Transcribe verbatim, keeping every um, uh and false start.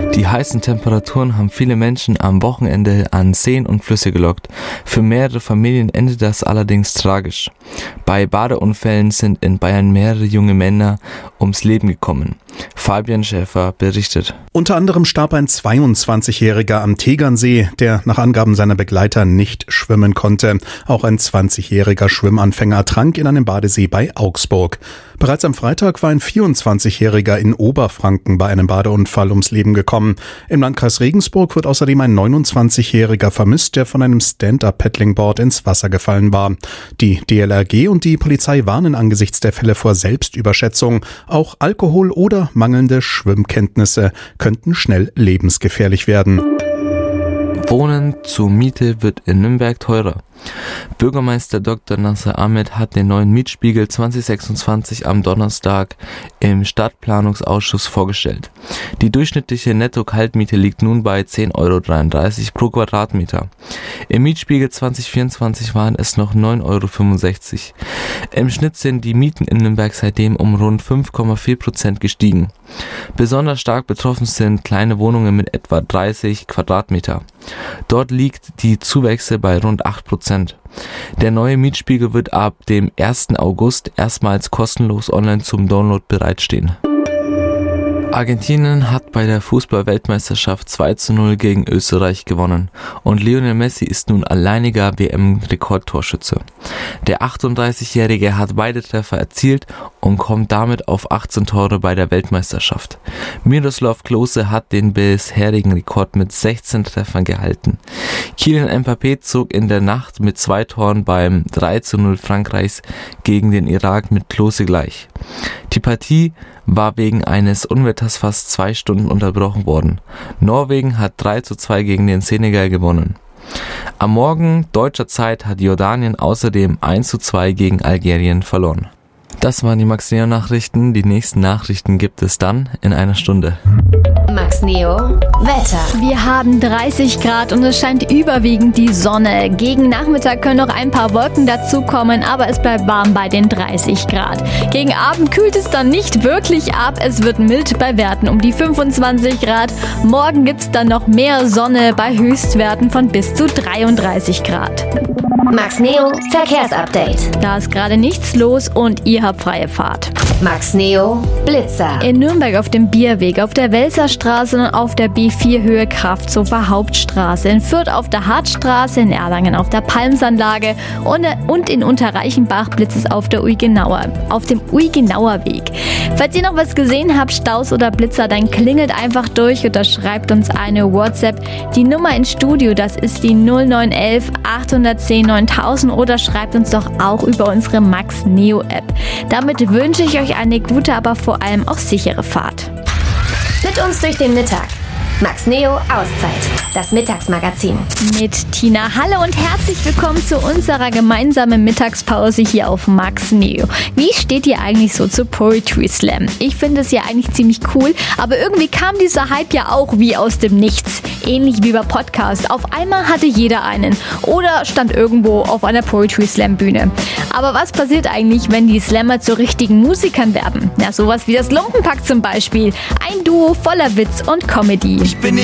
Die heißen Temperaturen haben viele Menschen am Wochenende an Seen und Flüsse gelockt. Für mehrere Familien endet das allerdings tragisch. Bei Badeunfällen sind in Bayern mehrere junge Männer ums Leben gekommen. Fabian Schäfer berichtet. Unter anderem starb ein zweiundzwanzigjähriger am Tegernsee, der nach Angaben seiner Begleiter nicht schwimmen konnte. Auch ein zwanzigjähriger Schwimmanfänger ertrank in einem Badesee bei Augsburg. Bereits am Freitag war ein vierundzwanzigjähriger in Oberfranken bei einem Badeunfall ums Leben gekommen. Im Landkreis Regensburg wird außerdem ein neunundzwanzigjähriger vermisst, der von einem Stand-Up-Paddlingboard ins Wasser gefallen war. Die D L R G und die Polizei warnen angesichts der Fälle vor Selbstüberschätzung. Auch Alkohol oder mangelnde Schwimmkenntnisse könnten schnell lebensgefährlich werden. Wohnen zur Miete wird in Nürnberg teurer. Bürgermeister Doktor Nasser Ahmed hat den neuen Mietspiegel zwanzig sechsundzwanzig am Donnerstag im Stadtplanungsausschuss vorgestellt. Die durchschnittliche Netto-Kaltmiete liegt nun bei zehn Euro dreiunddreißig pro Quadratmeter. Im Mietspiegel zwanzig vierundzwanzig waren es noch neun Euro fünfundsechzig. Im Schnitt sind die Mieten in Nürnberg seitdem um rund fünf Komma vier Prozent gestiegen. Besonders stark betroffen sind kleine Wohnungen mit etwa dreißig Quadratmeter. Dort liegt die Zuwächse bei rund acht Prozent. Der neue Mietspiegel wird ab dem ersten August erstmals kostenlos online zum Download bereitstehen. Argentinien hat bei der Fußball-Weltmeisterschaft zwei zu null gegen Österreich gewonnen und Lionel Messi ist nun alleiniger W M-Rekordtorschütze. Der achtunddreißigjährige hat beide Treffer erzielt und kommt damit auf achtzehn Tore bei der Weltmeisterschaft. Miroslav Klose hat den bisherigen Rekord mit sechzehn Treffern gehalten. Kylian Mbappé zog in der Nacht mit zwei Toren beim drei zu null Frankreichs gegen den Irak mit Klose gleich. Die Partie war wegen eines Unwetters fast zwei Stunden unterbrochen worden. Norwegen hat drei zu zwei gegen den Senegal gewonnen. Am Morgen deutscher Zeit hat Jordanien außerdem eins zu zwei gegen Algerien verloren. Das waren die Max Neo Nachrichten. Die nächsten Nachrichten gibt es dann in einer Stunde. Max Neo Wetter. Wir haben dreißig Grad und es scheint überwiegend die Sonne. Gegen Nachmittag können noch ein paar Wolken dazukommen, aber es bleibt warm bei den dreißig Grad. Gegen Abend kühlt es dann nicht wirklich ab. Es wird mild bei Werten um die fünfundzwanzig Grad. Morgen gibt es dann noch mehr Sonne bei Höchstwerten von bis zu dreiunddreißig Grad. Max Neo Verkehrsupdate. Da ist gerade nichts los und ihr habt freie Fahrt. Max Neo Blitzer. In Nürnberg auf dem Bierweg, auf der Welserstraße und auf der B vier Höhe Kraftzofer Hauptstraße. In Fürth auf der Hartstraße, in Erlangen auf der Palmsanlage und, und in Unterreichenbach blitzt es auf der Uigenauer, auf dem Uigenauer Weg. Falls ihr noch was gesehen habt, Staus oder Blitzer, dann klingelt einfach durch oder schreibt uns eine WhatsApp. Die Nummer ins Studio, das ist die null neun eins eins acht eins null neuntausend oder schreibt uns doch auch über unsere Max Neo App. Damit wünsche ich euch eine gute, aber vor allem auch sichere Fahrt. Mit uns durch den Mittag. Max Neo Auszeit, das Mittagsmagazin. Mit Tina. Hallo und herzlich willkommen zu unserer gemeinsamen Mittagspause hier auf Max Neo. Wie steht ihr eigentlich so zu Poetry Slam? Ich finde es ja eigentlich ziemlich cool, aber irgendwie kam dieser Hype ja auch wie aus dem Nichts. Ähnlich wie bei Podcast. Auf einmal hatte jeder einen oder stand irgendwo auf einer Poetry Slam Bühne. Aber was passiert eigentlich, wenn die Slammer zu richtigen Musikern werden? Na, sowas wie das Lumpenpack zum Beispiel. Ein Duo voller Witz und Comedy. Ich bin